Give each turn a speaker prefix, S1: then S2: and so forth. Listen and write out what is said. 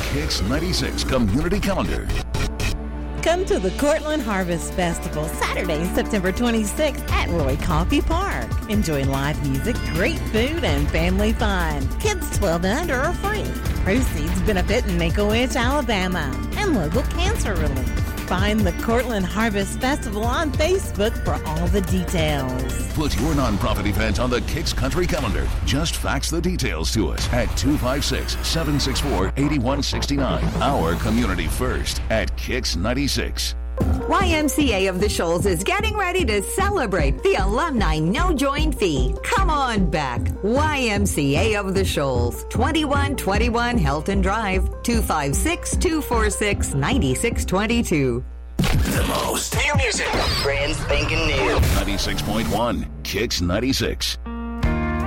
S1: Kicks 96 Community Calendar.
S2: Come to the Cortland Harvest Festival Saturday, September 26th at Roy Coffee Park. Enjoy live music, great food, and family fun. Kids 12 and under are free. Proceeds benefit Make-A-Wish, Alabama, and local cancer relief. Find the Cortland Harvest Festival on Facebook for all the details.
S1: Put your nonprofit event on the Kicks Country Calendar. Just fax the details to us at 256-764-8169. Our community first at Kicks 96.
S3: YMCA of the Shoals is getting ready to celebrate the alumni no join fee. Come on back. YMCA of the Shoals, 2121 Helton Drive, 256-246-9622.
S1: The most
S4: new music. Brand spanking new.
S1: 96.1 Kicks 96.